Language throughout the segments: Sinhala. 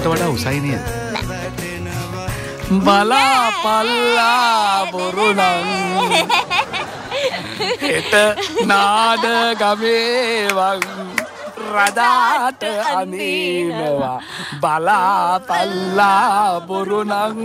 උන්ට වඩා උසයි නේද? බලාපල්ලා බොරුණන් හෙට නාඩ ගමේවන් රදාට අනිනවා බලාපල්ලා බොරුණන්.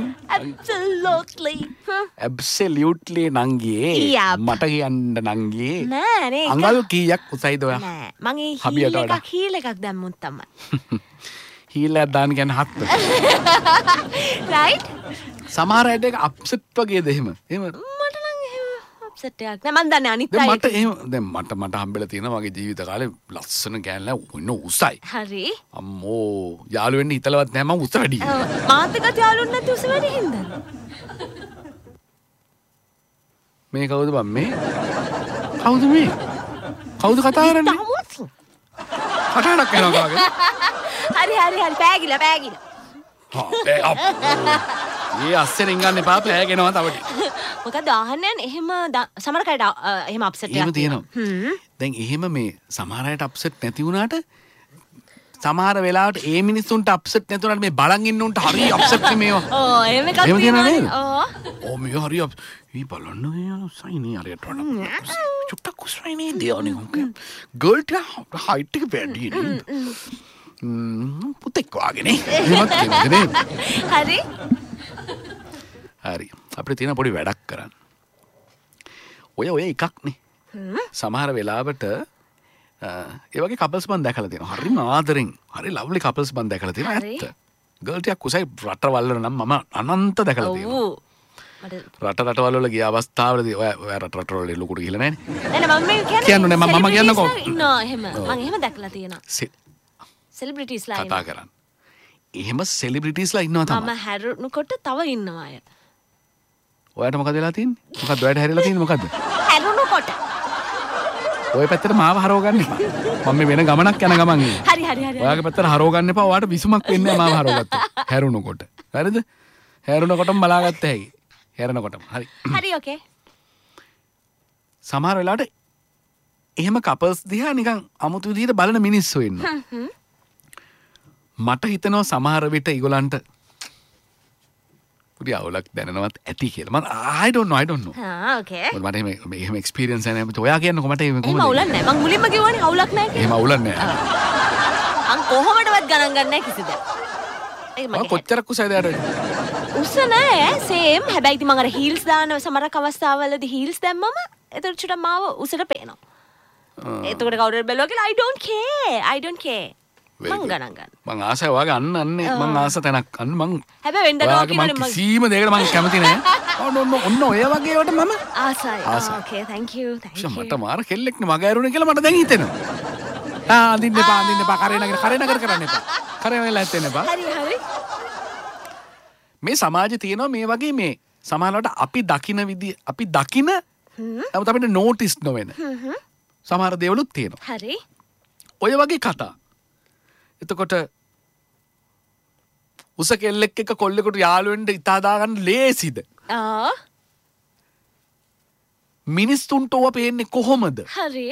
Absolutely නංගියේ. මට කියන්න නංගියේ. නෑ අඟල් කීයක් උසයිද ඔයා? නෑ මං හීල් එකක් දැම්මුත් තමයි. හීලයක් දාන්න කියන්නේ 7. right? සමහර අයට ඒක අප්සෙට් වගේද එහෙම? එහෙම මට නම් එහෙම අප්සෙට් එකක් නෑ. මං දන්නේ අනිත් අය. මට එහෙම දැන් මට හම්බෙලා තියෙනවා මගේ ජීවිත කාලේ ලස්සන ගෑනලා උන්න උසයි. හරි. අම්මෝ යාළු වෙන්න හිතලවත් නෑ මම උස වැඩි. මාත් එක්කත් යාළුවෝ නැති උස වැඩි හින්දා. මේ කවුද බම් මේ? කවුද මේ? කවුද කතා කරන්නේ? කතාවක් කරනවා වගේ. හරි පෑගිලා. මේ අස්සෙන් ගන්න එපා පෑගෙනවා තව ටික. මොකද ආහන්නයන් එහෙම සමහර කයට එහෙම අප්සෙට් එකක් තියෙනවා. දැන් එහෙම මේ සමහර අයට අප්සෙට් නැති වුණාට සමහර වෙලාවට ඒ මිනිස්සුන්ට අප්සෙට් නැති වුණාට මේ බලන් ඉන්න උන්ට හරි අප්සෙට් මේවා. එහෙම එකක් තියෙනවා. මේ හරි මේ බලන්න මේ සයිනේ හරියට වඩා. චුට්ටක් කුස්රයිනේ දියෝනේ උන්ගේ. ගර්ල් ට හයිට් එක වැඩි නේ. පුතෙක් වාගේනේ. එහෙමත් කියන්නේ. හරි. අපිට තියෙන පොඩි වැඩක් කරන්න. ඔය එකක්නේ. සමහර වෙලාවට ඒ වගේ කපල්ස් මන් දැකලා තියෙනවා. හරිම ආදරෙන් හරි ලව්ලි කපල්ස් මන් දැකලා තියෙනවා. ඇත්ත. ගර්ල් ටිකක් කුසයි රටවල් වල නම් මම අනන්ත දැකලා තියෙනවා. රටවල් වල ගිය අවස්ථාවලදී ඔය රටවල් වල ලොකුට ගිහලා නැහැනේ. නෑ මම කියන්නේ මම කියන්නකෝ. ඉන්නවා එහෙම. මම එහෙම දැකලා තියෙනවා. සෙලිබ්‍රිටිස්ලා කතා කරන්නේ. එහෙම සෙලිබ්‍රිටිස්ලා ඉන්නවා තමයි. මම හැරුණකොට තව ඉන්නවා අය. ඔයාට මොකද වෙලා තියෙන්නේ? මොකද්ද ඔයාට හැරිලා තියෙන්නේ මොකද්ද? හැරුණකොට. ඔය පැත්තට මාව හරව ගන්න එපා. මම මේ වෙන ගමනක් යන ගමන් ඉන්නේ. හරි. ඔයාගේ පැත්තට හරව ගන්න එපා. ඔයාට විසුමක් වෙන්නේ නැහැ මාව හරවගත්තොත්. හැරුණකොට. හරිද? හැරුණකොටම බලාගත්ත හැකි. හැරෙනකොටම. හරි ඕකේ. සමහර වෙලාවට එහෙම කපල්ස් දිහා නිකන් අමුතු විදිහට බලන මිනිස්සු ඉන්නවා. මට හිතෙනවා සමහර විට ඒගොල්ලන්ට පුඩි අවුලක් දැනෙනවත් ඇති කියලා. මම I don't know. ඕකේ. මට එහෙම එක්ස්පීරියන්ස් නැහැ. ඔයා කියන්නකො මට එහෙම කොහොමද? එහෙම අවුලක් නැහැ. මං මුලින්ම කිව්වනේ අවුලක් නැහැ කියලා. එහෙම අවුලක් නැහැ. අං කොහොමඩවත් ගණන් ගන්න නැහැ කිසිද. මම කොච්චරක් උසයිද යාට? උස නෑ සේම්. හැබැයි ඉතින් මම අර හීල්ස් දාන සමහරක් අවස්ථාවලදී හීල්ස් දැම්මම එතකොට චුට්ටක් මාව උසට පේනවා. එතකොට කවුරුහරි බැලුවා කියලා I don't care. මං ගණන් ගන්න. මං ආසයි ඔයාගේ අන්නේ මං ආස තැනක් අන්න මං හැබැයි වෙන්න නෝ කියනවනේ මං කිසිම දෙයකට මං කැමති නෑ. ඔන්න ඔය වගේ වට මම ආසයි. ඕකේ thank you. මට මාර කෙල්ලෙක්නේ මග ඇරුණේ කියලා මට දැන් හිතෙනවා. අඳින්න එපා කරේ නගර කරන්න එපා. කරේ වෙලා ඇත්තෙන්න එපා. හරි. මේ සමාජයේ තියෙනවා මේ වගේ මේ සමහරවිට අපි දකින නමුත් අපිට නෝටිස් නොවෙන සමහර දේවලුත් තියෙනවා. හරි. ඔය වගේ කතා. එතකොට උස කෙල්ලෙක් එක්ක කොල්ලෙකුට යාළු වෙන්න ඉතා දාගන්න ලේසිද? මිනිස්සුන්ට ඔව පේන්නේ කොහොමද? හරි.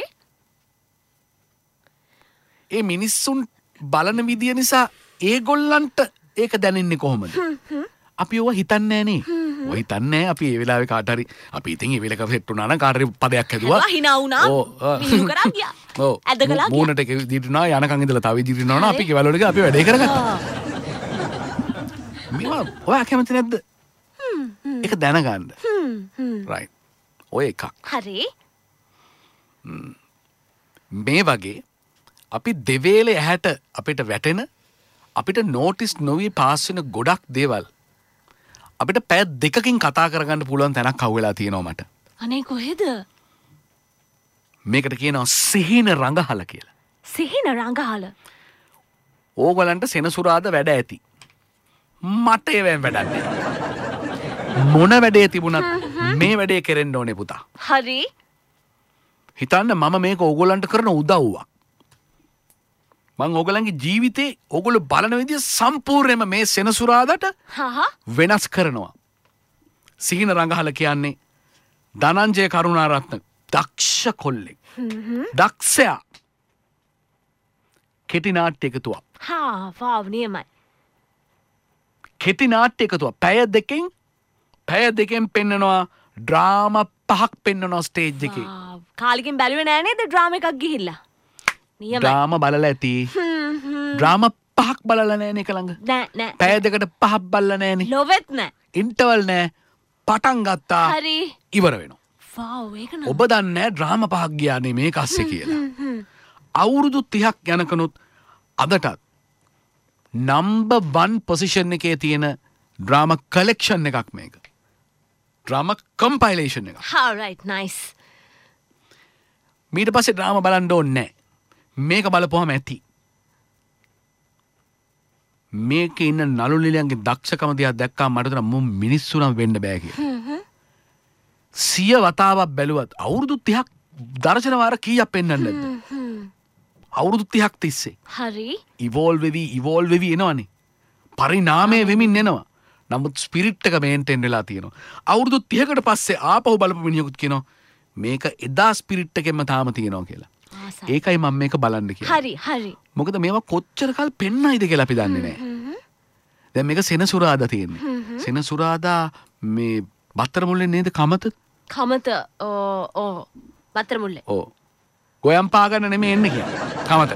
ඒ මිනිස්සුන් බලන විදිය නිසා ඒගොල්ලන්ට ඒක දැනෙන්නේ කොහොමද? අපි ඔව හිතන්නේ නෑනේ. ඔය හිතන්නේ අපි ඒ වෙලාවේ කාට හරි අපි ඉතින් ඒ වෙලාවක සෙට් වුණා නම් කාට හරි පදයක් හැදුවා. හිනා වුණා. මිනු කරා ගියා. ඔව්. ඇදගලා ගියා. මූණට ඒක දිරිනවා යනකන් ඉඳලා තව දිරිනවා නම් අපි කෙවල් වල ගිහලා අපි වැඩේ කරගත්තා. මේවා ඔයා කැමති නැද්ද? ඒක දැනගන්න. right. ඔය එකක්. හරි. මේ වගේ අපි දෙවේලේ ඇහැට අපිට වැටෙන අපිට නෝටිස් නොවී පාස් වෙන ගොඩක් දේවල් අපිට පැය දෙකකින් කතා කරගන්න පුළුවන් තැනක් අහුවෙලා තියෙනවා මට. අනේ කොහෙද? මේකට කියනවා සිහින රඟහල කියලා. සිහින රඟහල. ඕගලන්ට සෙනසුරාද වැඩ ඇති. මට ඒවෙන් වැඩක් නැහැ. මොන වැඩේ තිබුණත් මේ වැඩේ කෙරෙන්න ඕනේ පුතා. හරි. හිතන්න මම මේක ඕගලන්ට කරන උදව්වක්. මං ඕගලන්ගේ ජීවිතේ ඕගොල්ලෝ බලන විදිය සම්පූර්ණයෙන්ම මේ සෙනසුරාදාට වෙනස් කරනවා. සිහින රඟහල කියන්නේ ධනංජය කරුණාරත්න දක්ෂ කොල්ලෙක්. දක්ෂයා. කෙටි නාට්‍ය එකතුවක්. වාව් නියමයි. කෙටි නාට්‍ය එකතුව පැය දෙකෙන් පෙන්නනවා ඩ්‍රාම 5ක් පෙන්නනවා ස්ටේජ් එකේ. කාලිකින් බැලුවේ නෑ නේද ඩ්‍රාම එකක් ගිහිල්ලා? නියමයි. ඩ්‍රාම බලලා ඇති. ඩ්‍රාම 5ක් බලලා නෑනේ එක ළඟ. නෑ. පැය දෙකට 5ක් බලලා නෑනේ. ලොවෙත් නෑ. ඉන්ටර්වල් නෑ. පටන් ගත්තා. හරි. ඉවර වෙනවා. වාව් ඒක නෑ. ඔබ දන්නේ ඩ්‍රාම 5ක් ගියානේ මේක අස්සේ කියලා. අවුරුදු 30ක් යනකනුත් අදටත් නම්බර් 1 පොසිෂන් එකේ තියෙන ඩ්‍රාම කලෙක්ෂන් එකක් මේක. ඩ්‍රාම කම්පයිලේෂන් එකක්. alright nice. මීට පස්සේ ඩ්‍රාම බලන්න ඕනේ නැහැ. මේක බලපුවම ඇති. මේකේ ඉන්න නළු නිලියන්ගේ දක්ෂකම දිහා දැක්කම මට තන මුම් මිනිස්සු නම් වෙන්න බෑ කියලා. 100 වතාවක් බැලුවත් අවුරුදු 30ක් දර්ශන වාර කීයක් පෙන්වන්නද? අවුරුදු 30ක් තිස්සේ. හරි. ඉවෝල්ව් වෙවි එනවනේ. පරිණාමය වෙමින් එනවා. නමුත් ස්පිරිට් එක මේන්ටේන් වෙලා තියෙනවා. අවුරුදු 30කට පස්සේ ආපහු බලපු මිනිහෙකුත් කියනවා මේක එදා ස්පිරිට් එකෙන්ම තාම තියෙනවා කියලා. ඒකයි මම මේක බලන්න කියන්නේ. හරි. මොකද මේවා කොච්චර කල් පෙන්නයිද කියලා අපි දන්නේ නැහැ. දැන් මේක සෙනසුරාදා තියෙන්නේ. සෙනසුරාදා මේ බත්තර මුල්ලේ නේද කමත? කමත ඕ බත්තර මුල්ලේ. ඔව්. ගොයම් පාගන්න නෙමෙයි එන්නේ කියන්නේ. කමත.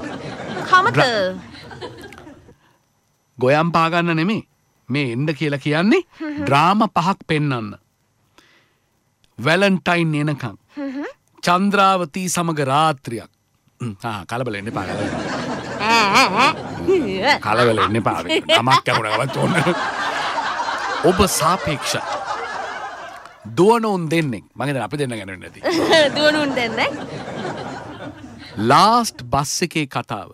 ගොයම් පාගන්න නෙමෙයි. මේ එන්න කියලා කියන්නේ ඩ්‍රාම 5ක් පෙන්වන්න. වැලන්ටයින් එනකම්. චන්ද්‍රාවතී සමග රාත්‍රියක්. කලබල එන්න එපා. කලබල එන්න එපා. නමක් කවුරුවත් ඕන. ඔබ සාපේක්ෂ දුවනුන් දෙන්නෙක්. මම හිතන්නේ අපි දෙන්න ගැන නැති. දුවනුන් දෙන්නෙක්. ලාස්ට් බස් එකේ කතාව.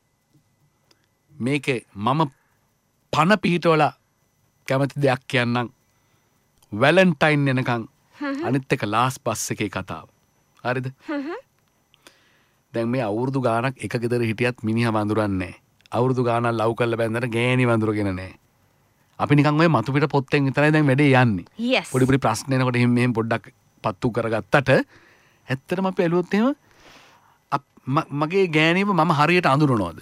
මේකේ මම පණ පිහිටවලා කැමති දෙයක් කියන්නම්. වැලන්ටයින් එනකම් අනිත් එක ලාස්ට් බස් එකේ කතාව. හරිද? දැන් මේ අවුරුදු ගාණක් එක ගෙදර හිටියත් මිනිහා වඳුරන්නේ නැහැ. අවුරුදු ගාණක් ලව් කරලා බැඳලා ගෑණි වඳුරගෙන නැහැ. අපි නිකන් ඔය මතු පිට පොත්තෙන් විතරයි දැන් වැඩේ යන්නේ. Yes. පොඩි ප්‍රශ්න එනකොට මෙහෙම පොඩ්ඩක් පත්තු කරගත්තට ඇත්තටම අපි ඇලුවොත් එහෙම මගේ ගෑණිව මම හරියට අඳුරනවද?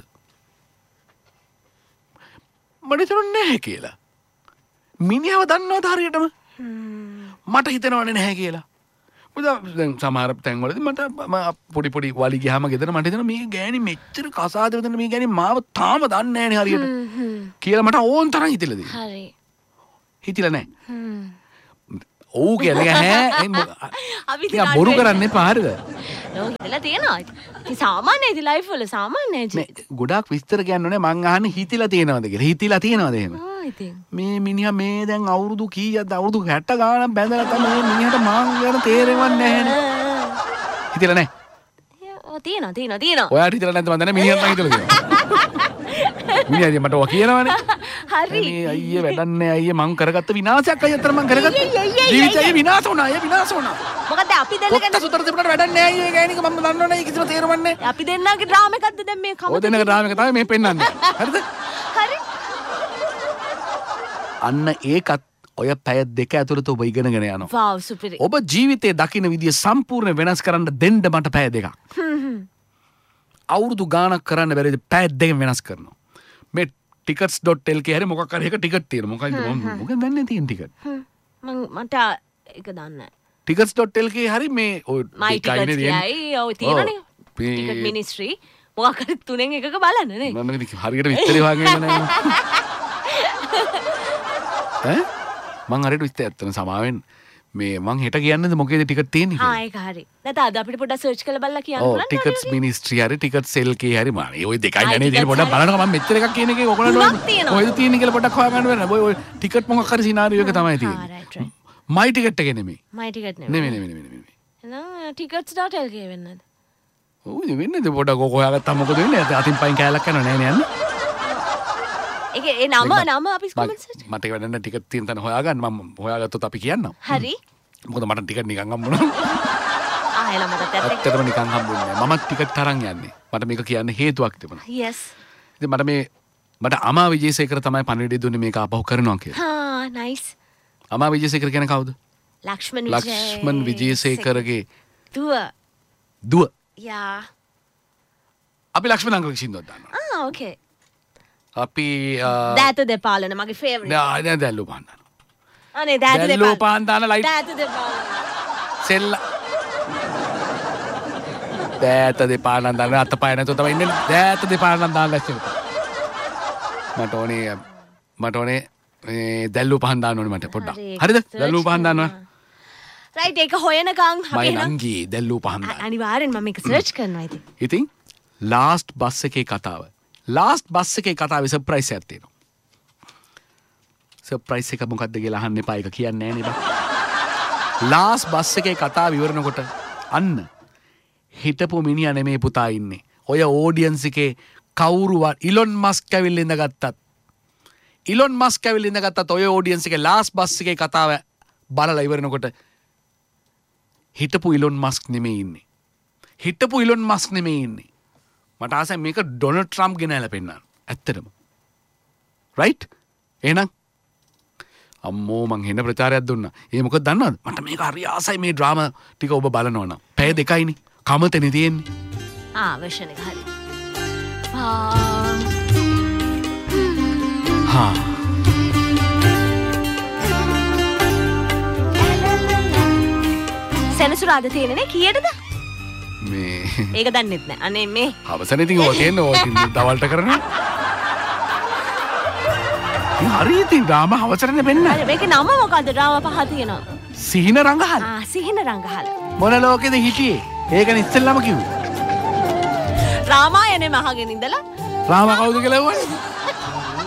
මට හිතෙන්නේ නැහැ කියලා. මිනිහව දන්නවද හරියටම? මට හිතෙනවනේ නැහැ කියලා. මොකද දැන් සමහර තැන්වලදී මට පොඩි වලි ගියාම ගෙදර මට හිතෙනවා මේ ගෑණි මෙච්චර කසාද වෙන මේ ගෑණි මාව තාම දන්නේ නැහැ නේ හරියට. කියලා මට ඕන් තරම් හිතිලා තියෙනවා. හරි. හිතිලා නැහැ. ඔව් කියලා ඈ අපි බොරු කරන්න එපා හරිද? ඔව් හිතලා තියෙනවා. ඉතින් සාමාන්‍යයි ලයිෆ් වල සාමාන්‍යයි. මේ ගොඩාක් විස්තර කියන්න ඕනේ මං අහන්නේ හිතිලා තියෙනවද කියලා. හිතිලා තියෙනවද එහෙම? මේ මිනිහා මේ දැන් අවුරුදු කීයක්ද අවුරුදු 60 ගාණක් බැඳලා තමයි මේ මිනිහට මාං ගැන තේරෙන්නේ නැහැනේ. හිතිලා නැහැ. තියෙනවා. ඔයාට හිතලා නැද්ද මන් දන්නේ මිනිහත් මං හිතලා තියෙනවා. මිනිහා මට ඔය කියනවනේ. හරි. අයියේ වැඩන්නේ අයියේ මං කරගත්ත විනාශයක් අයියතර මං කරගත්තා. ජීවිතේ විනාශ වුණා. මොකද අපි දෙන්න කොත්ත සුතර දෙපට වැඩන්නේ අයියේ ගෑණික මම දන්නවනේ කිසිම තේරුමක් නැහැ. අපි දෙන්නගේ ඩ්‍රාම එකක්ද දැන් මේ කම. ඔය දෙන්නගේ ඩ්‍රාම එක තමයි මේ පෙන්වන්නේ. හරිද? හරි. අන්න ඒකත් ඔය පැය දෙක ඇතුළත ඔබ ඉගෙනගෙන යනවා. වාව් සුපිරි. ඔබ ජීවිතේ දකින්න විදිය සම්පූර්ණ වෙනස් කරන්න දෙන්න මට පැය දෙකක්. අවුරුදු ගාණක් කරන්න බැරිද පැය දෙකෙන් වෙනස් කරනවා. මේ tickets.lk හරි මොකක් හරි එක ටිකට් තියෙන මොකක්ද මොකෙන් දැන්නේ තියෙන ටිකට් මට ඒක දන්නේ නැහැ. tickets.lk හරි මේ ඔය my tickets කියයි ඔය තියෙනනේ ticket ministry මොකක් හරි තුනෙන් එකක බලන්න නේ. මම හරියට විස්තරේ වාගේ නෑ. මං හරියට විස්තර ඇත්තන සමාවෙන් මේ මං හෙට කියන්නද මොකේද ටිකට් තියෙන්නේ කියලා. ඒක හරි. නැත්නම් අද අපිට පොඩ්ඩක් සර්ච් කරලා බලලා කියන්න පුළුවන්. ඔව් ටිකට්ස් මිනිස්ට්‍රි හරි ටිකට්ස් LK හරි මානේ ඔය දෙකයි නැනේ තියෙන පොඩ්ඩක් බලනවා මම මෙච්චර එකක් කියන එකේ ඔයගොල්ලෝ කොහෙද තියෙන්නේ කියලා පොඩ්ඩක් හොයාගන්න වෙනවා. ඔය ටිකට් මොකක් හරි සිනාරියෝ එක තමයි තියෙන්නේ. මයි ටිකට් එක නෙමෙයි. මයි ටිකට් නෙමෙයි. නෙමෙයි. එහෙනම් tickets.lk වෙන්නද? ඔව් වෙන්නද පොඩ්ඩක් ඔක හොයාගත්තා මොකද වෙන්නේ? අතින් පයින් කෑල්ලක් යනවා නෑනේ යන්නේ. ඒ නම අපි කමෙන්ට්ස් මට වැඩන්න ටිකට් තියෙන තැන හොයාගන්න මම හොයාගත්තොත් අපි කියන්නම්. හරි. මොකද මට ටිකට් නිකන් හම්බුණා. එහෙනම් මට ඇත්තටම නිකන් හම්බුන්නේ නැහැ. මමත් ටිකට් තරන් යන්නේ. මට මේක කියන්න හේතුවක් තිබුණා. yes. ඉතින් මට අමා විජේසේකර තමයි පණිවිඩය දුන්නේ මේක ආපහු කරනවා කියලා. nice. අමා විජේසේකර කියන්නේ කවුද? ලක්ෂ්මන් විජේසේකරගේ දුව. අපි ලක්ෂ්මන් අංකල් කිසින්දවත් දන්නවා. okay. අපි දෑත දෙපාලන මගේ ෆේවරිට්. නෑ දැල්ලු පහන් දානවා. අනේ දෑත දැල්ලු දෙපාලන. පහන් දාන ලයිට් දෑත දෙපාලන. සෙල්ල දෑත දෙපාලන දාන අතපය නැතුව තමයි ඉන්නේ. දෑත දෙපාලන දාන්න ඇච්චි. මට ඕනේ මේ දැල්ලු පහන් දාන්න ඕනේ මට පොඩ්ඩක්. හරිද? දැල්ලු පහන් දානවා. රයිට් ඒක හොයනකම් අපි මම නංගි දැල්ලු පහන් දාන්න. අනිවාර්යෙන් මම මේක සර්ච් කරනවා ඉතින්. ඉතින් ලාස්ට් බස් එකේ කතාව. ලාස්ට් බස් එකේ කතාවේ සර්ප්‍රයිස් එකක් තියෙනවා. සර්ප්‍රයිස් එක මොකක්ද කියලා අහන්න එපා. ඒක කියන්නේ නෑ නේද? ලාස්ට් බස් එකේ කතාව ඉවරනකොට අන්න හිටපු මිනිහා නෙමේ පුතා ඉන්නේ. ඔය ඕඩියන්ස් එකේ කවුරුවත් ඉලොන් මස්ක් ඇවිල්ලා ඉඳගත්තත් ඉලොන් මස්ක් ඇවිල්ලා ඉඳගත්තත් ඔය ඕඩියන්ස් එකේ ලාස්ට් බස් එකේ කතාව බලලා ඉවරනකොට හිටපු ඉලොන් මස්ක් නෙමේ ඉන්නේ. හිටපු ඉලොන් මස්ක් නෙමේ ඉන්නේ. මට ආසයි මේක ඩොනල්ඩ් ට්‍රම්ප් ගෙනල්ලා පෙන්නන්න. ඇත්තටම. රයිට්? එහෙනම් අම්මෝ මං හෙන ප්‍රචාරයක් දුන්නා. ඒ මොකද දන්නවද? මට මේක හරි ආසයි මේ ඩ්‍රාමා ටික ඔබ බලනවා නම්. පැය 2යිනේ. කමතනේ තියෙන්නේ. version එක හරි. සෙනසුරාදා තියෙනනේ කීයටද? මේ ඒක දන්නෙත් නෑ. අනේ මේ අවසන් ඉතින් ඔය තියෙන ඔය දවල්ට කරන්නේ. හරි ඉතින් ඩ්‍රාමා අවසරනේ වෙන්න. හරි මේකේ නම මොකද්ද? ඩ්‍රාමා පහ තියෙනවා. සිහින රංගහල. සිහින රංගහල. මොන ලෝකෙද හිටියේ? ඒකනේ ඉස්සෙල්ලාම කිව්වේ. රාමායනේ මහගෙන ඉඳලා රාමා කවුද කියලා ඇහුවනේ.